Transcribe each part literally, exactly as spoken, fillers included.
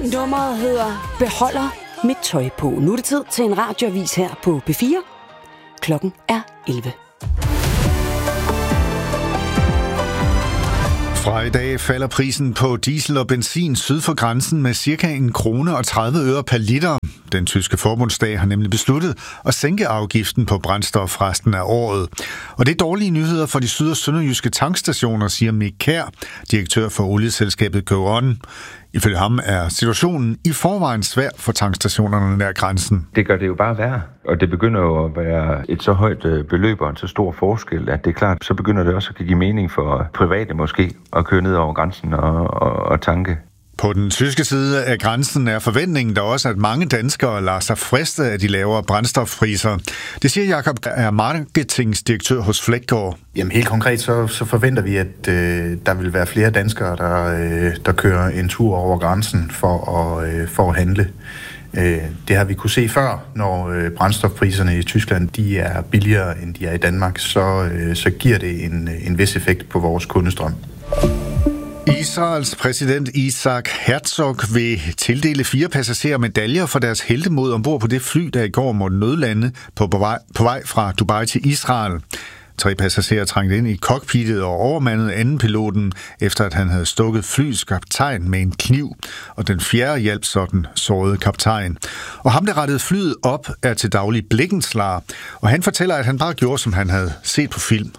Nummeret hedder Beholder mit tøj på. Nu er det tid til en radioavis her på P fire. Klokken er elleve. Fra i dag falder prisen på diesel og benzin syd for grænsen med cirka en krone og tredive øre per liter. Den tyske forbundsdag har nemlig besluttet at sænke afgiften på brændstof resten af året. Og det er dårlige nyheder for de syd- og sønderjyske tankstationer, siger Mik Kjær, direktør for olieselskabet Go On. Ifølge ham er situationen i forvejen svær for tankstationerne nær grænsen. Det gør det jo bare værre, og det begynder jo at være et så højt beløb og en så stor forskel, at det er klart, så begynder det også at give mening for private måske at køre ned over grænsen og, og, og tanke. På den tyske side af grænsen er forventningen der også, at mange danskere lader sig friste af de lavere brændstofpriser. Det siger Jakob, er marketingsdirektør hos Fleggaard. Jamen helt konkret så, så forventer vi, at øh, der vil være flere danskere, der, øh, der kører en tur over grænsen for at, øh, for at handle. Øh, det har vi kunne se før, når øh, brændstofpriserne i Tyskland de er billigere, end de er i Danmark, så, øh, så giver det en, en vis effekt på vores kundestrøm. Israels præsident Isaac Herzog vil tildele fire passagerer medaljer for deres heltemod ombord på det fly, der i går måtte nødlande på, på, vej, på vej fra Dubai til Israel. Tre passagerer trængte ind i cockpittet og overmandede anden piloten, efter at han havde stukket flyets kaptajn med en kniv, og den fjerde hjalp sådan sårede kaptajn. Og ham, der rettede flyet op, er til daglig blikkenslager, og han fortæller, at han bare gjorde, som han havde set på film.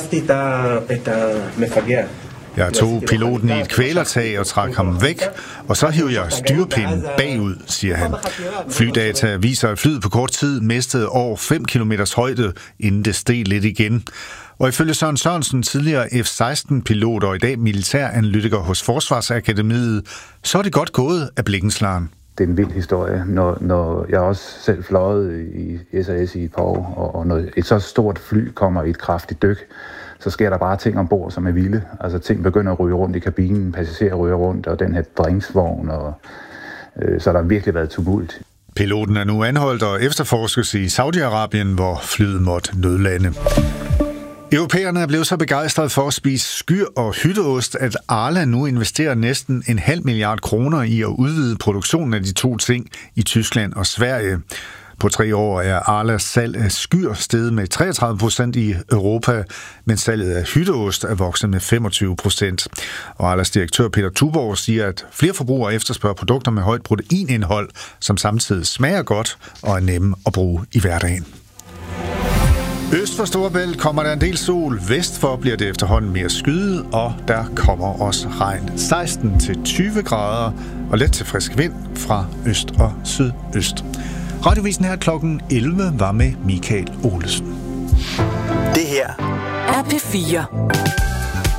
Jeg tog piloten i et kvælertag og trak ham væk, og så hiv jeg styrpinden bagud, siger han. Flydata viser, at flyet på kort tid mistede over fem kilometers højde, inden det steg lidt igen. Og ifølge Søren Sørensen, tidligere F seksten pilot og i dag militæranalytiker hos Forsvarsakademiet, så er det godt gået af blikkenslageren. Det er en vild historie, når, når jeg også selv fløjet i S A S i et par år, og, og når et så stort fly kommer i et kraftigt dyk, så sker der bare ting ombord, som er vilde. Altså ting begynder at ryge rundt i kabinen, passagerer ryger rundt, og den her drinksvogn, og øh, så har der virkelig været tumult. Piloten er nu anholdt og efterforskes i Saudi-Arabien, hvor flyet måtte nødlande. Europæerne er blevet så begejstrede for at spise skyr og hytteost, at Arla nu investerer næsten en halv milliard kroner i at udvide produktionen af de to ting i Tyskland og Sverige. På tre år er Arlas salg af skyr steget med treogtredive procent i Europa, mens salget af hytteost er vokset med femogtyve procent. Og Arlas direktør Peter Tuborg siger, at flere forbrugere efterspørger produkter med højt proteinindhold, som samtidig smager godt og er nemme at bruge i hverdagen. Øst for Storebælt kommer der en del sol, vest for bliver det efterhånden mere skyet, og der kommer også regn. seksten til tyve grader og let til frisk vind fra øst og sydøst. Radiovisen her klokken elleve var med Michael Olesen. Det her er P fire.